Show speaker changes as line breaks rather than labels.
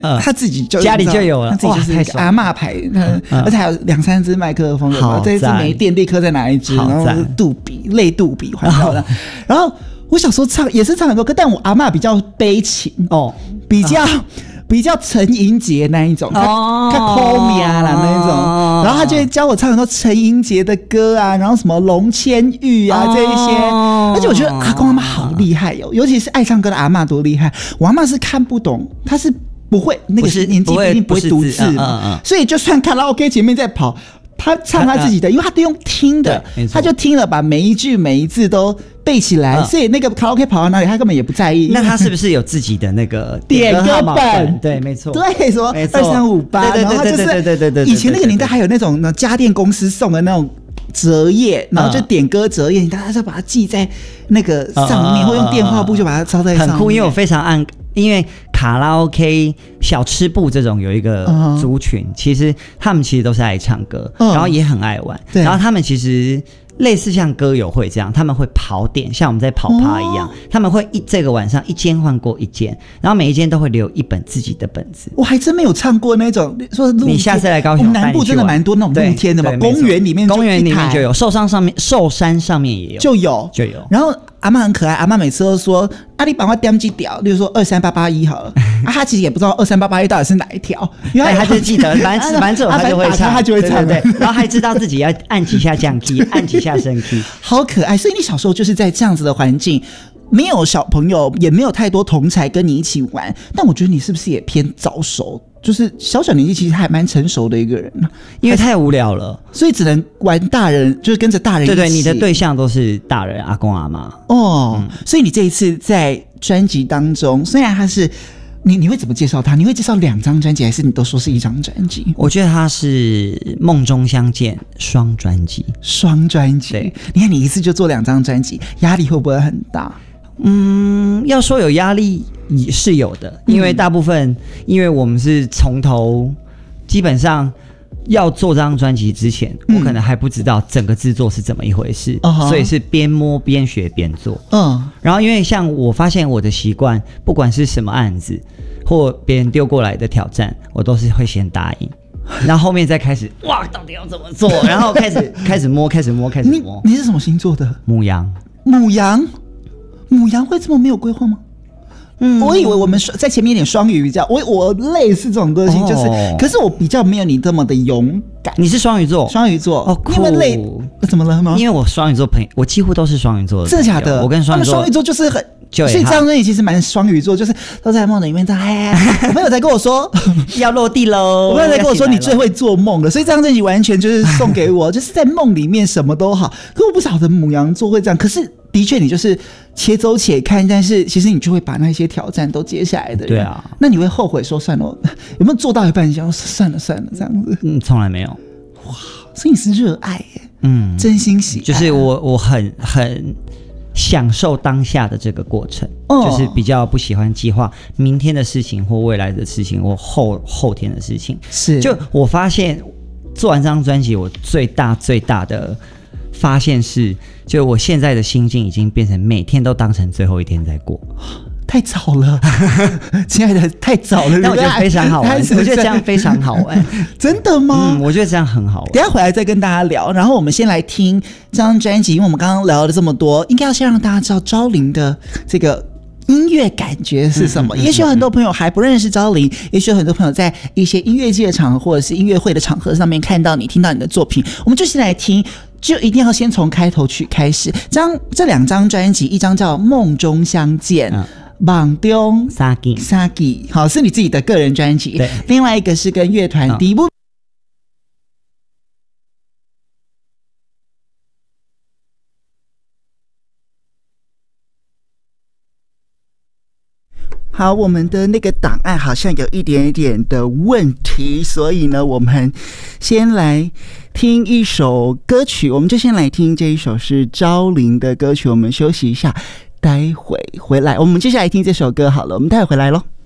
他自己就
家里就有了，
他自己就是一个阿嬷牌，而且还有2-3支麦克风，这一支没电，立刻再拿一支，然后杜比类杜比环绕的。然后我小时候也是唱很多歌，但我阿嬷比较悲情哦，比较陈英杰那一种，他抠米啊啦那一种，然后他就会教我唱很多陈英杰的歌啊，然后什么龙千玉啊这一些，而且我觉得阿公阿嬷好厉害哦，尤其是爱唱歌的阿嬷多厉害。我阿嬷是看不懂，她是不会那个年纪一定不会读字嘛，所以就算卡拉 OK 前面在跑。他唱他自己的，因为他都用听的，他就听了，把每一句每一字都背起来，所以那个卡拉 OK 跑到哪里，他根本也不在意。
那他是不是有自己的那个
点歌本？
对，没错，
对，什么2358，然后他就是以前那个年代还有那种家电公司送的那种折页，然后就点歌折页，大家就把它记在那个上面，或用电话簿就把它抄在上面。
很酷，因为我非常因为卡拉 OK 小吃部这种有一个族群，其实他们其实都是爱唱歌，然后也很爱玩，然后他们其实类似像歌友会这样，他们会跑点，像我们在跑趴一样，他们会这个晚上一间换过一间，然后每一间都会留一本自己的本子。
我还真没有唱过那种说
你下次来高雄，
我们南部真的蛮多那种露天的嘛，公园里面
就有，寿山上面也有，
就有。然后阿嬷很可爱，阿嬷每次都说你帮我点几条，例如说23881好了，他其实也不知道23881到底是哪一条，因为
他就记得，反正这种他就会唱，
他就会唱，
对，然后还知道自己要按几下降 key， 按几下升 key，
好可爱。所以你小时候就是在这样子的环境，没有小朋友，也没有太多同侪跟你一起玩，但我觉得你是不是也偏早熟？就是小年纪其实还蛮成熟的一个人，
因为太无聊了，
所以只能玩大人，就是跟着大人一起。
对，你的对象都是大人，阿公阿嬷
哦。所以你这一次在专辑当中，虽然他是你会怎么介绍他？你会介绍2张专辑，还是你都说是1张专辑？
我觉得他是梦中相见双专辑。
对，你看你一次就做2张专辑，压力会不会很大？
要说有压力也是有的，因为大部分，因为我们是从头，基本上要做这张专辑之前，我可能还不知道整个制作是怎么一回事，所以是边摸边学边做。然后因为像我发现我的习惯，不管是什么案子或别人丢过来的挑战，我都是会先答应。然后后面再开始哇，到底要怎么做？然后开始摸。
你是什么星座的？
牡羊。
牡羊会这么没有规划吗？我以为我们在前面一点双鱼比较，我类似这种个性，就是，可是我比较没有你这么的勇敢。
你是双鱼座
因为累，怎么了吗？
因为我双鱼座朋友，我几乎都是双鱼座的，
真的假的？
我跟双鱼
座就是很。所以这张专辑其实蛮双鱼座，就是都在梦里面。我朋友在跟我说
要落地喽，
我朋友在跟我说你最会做梦了，所以这张专辑完全就是送给我，就是在梦里面什么都好。可我不晓得牡羊座会这样，可是的确你就是且走且看，但是其实你就会把那些挑战都接下来的人。
对啊，
那你会后悔说算了，有没有做到一半你想算了这样子？
从来没有。
哇，所以你是热爱耶，真心喜爱。
就是我很享受当下的这个过程，就是比较不喜欢计划明天的事情或未来的事情或后天的事情。就我发现做完这张专辑，我最大的发现是，就我现在的心境已经变成每天都当成最后一天在过。
太早了，亲爱的，太早了。
但我觉得非常好玩，我觉得这样非常好玩。
真的吗？
我觉得这样很好玩。
等一下回来再跟大家聊。然后我们先来听这张专辑，因为我们刚刚聊了这么多，应该要先让大家知道昭霖的这个音乐感觉是什么。也许有很多朋友还不认识昭霖，也许有很多朋友在一些音乐界的场合或者是音乐会的场合上面看到你、听到你的作品。我们就先来听。就一定要先从开头曲开始。这2张专辑，一张叫《梦中相见》。梦中相见，好，是你自己的个人专辑。另外一个是跟乐团第一部。好，我们的那个档案好像有一点点的问题，所以呢，我们先来听一首歌曲。我们就先来听这一首是昭霖的歌曲。我们休息一下，待会回来。我们接下来听这首歌好了，我们待会回来咯。